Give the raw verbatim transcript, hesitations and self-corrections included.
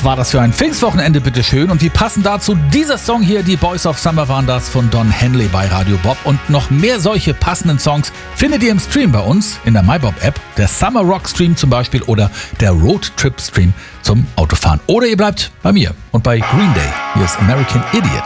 Was war das für ein Pfingstwochenende, bitteschön? Und wie passen dazu dieser Song hier? Die Boys of Summer waren das von Don Henley bei Radio Bob. Und noch mehr solche passenden Songs findet ihr im Stream bei uns in der MyBob-App. Der Summer Rock Stream zum Beispiel oder der Road Trip Stream zum Autofahren. Oder ihr bleibt bei mir und bei Green Day. Hier ist American Idiot.